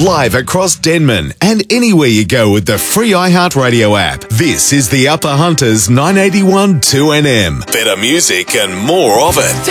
live across Denman and anywhere you go with the free iHeartRadio app. This is the Upper Hunters 981 2NM. Better music and more of it.